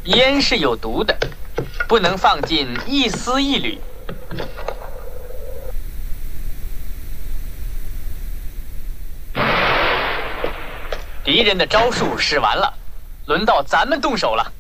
烟是有毒的，不能放进一丝一缕。敌人的招数使完了，轮到咱们动手了。